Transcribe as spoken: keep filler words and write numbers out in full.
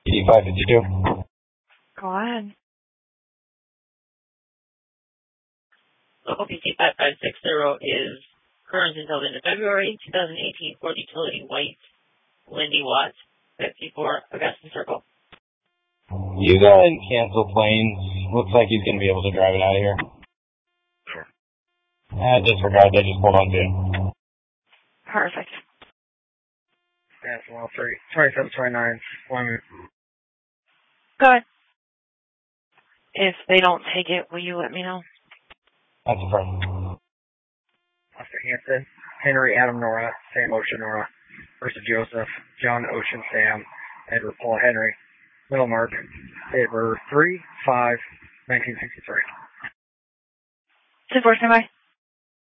E five fifty-two. Go ahead. Local P C five five six zero is current until the end of February twenty eighteen for the utility white Lindy Watts, fifty-four Augusta Circle. You go ahead and cancel planes. Looks like he's going to be able to drive it out of here. Sure. Uh, disregard that, just hold on to him. Perfect. That's one three. twenty-seven twenty-nine. One minute. Go ahead. If they don't take it, will you let me know? That's a problem. Oscar Hanson, Henry Adam Nora, Sam Ocean Nora, versus Joseph, John Ocean Sam, Edward Paul Henry. Middle mark, Edward three five nineteen sixty-three. two four, stand by.